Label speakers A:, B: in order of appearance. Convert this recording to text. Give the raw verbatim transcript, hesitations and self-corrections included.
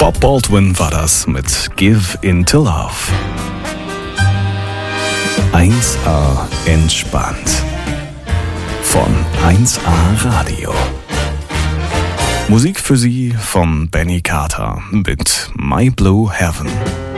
A: Bob Baldwin war das mit Give Into Love. eins A entspannt. Von eins A Radio. Musik für Sie von Benny Carter mit My Blue Heaven.